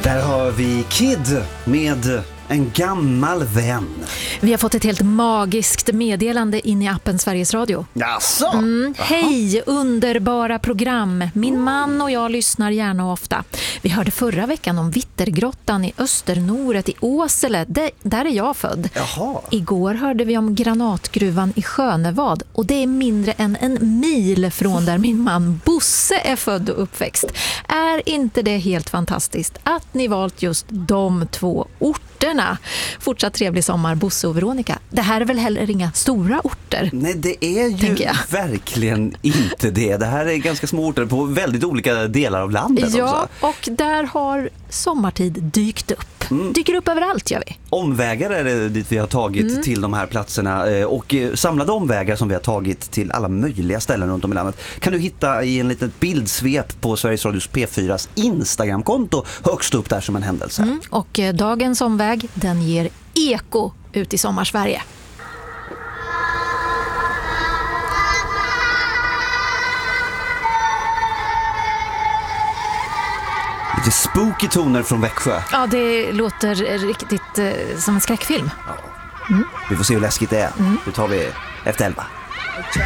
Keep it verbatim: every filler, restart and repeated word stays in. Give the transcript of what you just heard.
Där har vi Kid med En gammal vän. Vi har fått ett helt magiskt meddelande in i appen Sveriges Radio. Jaså? Mm, hej, underbara program. Min man och jag lyssnar gärna och ofta. Vi hörde förra veckan om Vittergrottan i Östernoret i Åsele. Det, där är jag född. Jaha. Igår hörde vi om granatgruvan i Skönevad. Och det är mindre än en mil från där min man Bosse är född och uppväxt. Är inte det helt fantastiskt att ni valt just de två orterna? Fortsatt trevlig sommar, Bosse och Veronica. Det här är väl heller inga stora orter? Nej, det är ju verkligen inte det. Det här är ganska små orter på väldigt olika delar av landet. Ja, också. Och där har sommartid dykt upp. Mm. Dyker upp överallt, gör vi. Omvägar är det dit vi har tagit mm. till de här platserna. Och samlade omvägar som vi har tagit till alla möjliga ställen runt om i landet kan du hitta i en liten bildsvep på Sveriges Radios P fyras Instagramkonto högst upp där som en händelse. Mm. Och dagens omväg, den ger eko ut i sommarsverige. Lite spooky toner från Växjö. Ja, det låter riktigt eh, som en skräckfilm. Ja. Mm. Vi får se hur läskigt det är. Mm. Det tar vi efter elva.